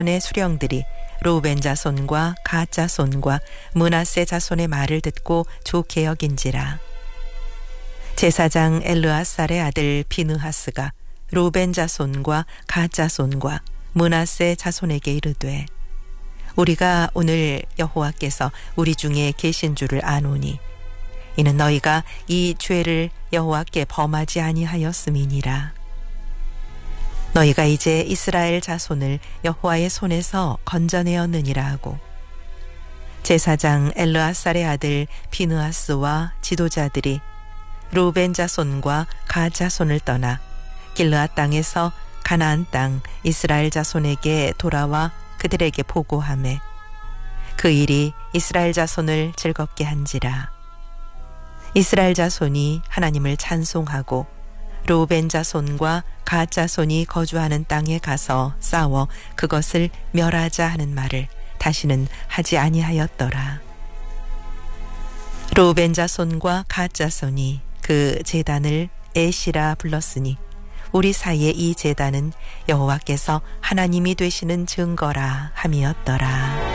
의 수령들이 루벤 자손과 갓 자손과 므낫세 자손의 말을 듣고 좋게 여긴지라. 제사장 엘르아살의 아들 비느하스가 루벤 자손과 갓 자손과 므낫세 자손에게 이르되 우리가 오늘 여호와께서 우리 중에 계신 줄을 아노니 이는 너희가 이 죄를 여호와께 범하지 아니하였음이니라. 너희가 이제 이스라엘 자손을 여호와의 손에서 건져내었느니라 하고 제사장 엘르아살의 아들 비느하스와 지도자들이 루벤 자손과 갓 자손을 떠나 길르앗 땅에서 가나안 땅 이스라엘 자손에게 돌아와 그들에게 보고하매 그 일이 이스라엘 자손을 즐겁게 한지라. 이스라엘 자손이 하나님을 찬송하고 루벤 자손과 갓 자손이 거주하는 땅에 가서 싸워 그것을 멸하자 하는 말을 다시는 하지 아니하였더라. 루벤 자손과 갓 자손이 그 제단을 에시라 불렀으니 우리 사이에 이 제단은 여호와께서 하나님이 되시는 증거라 함이었더라.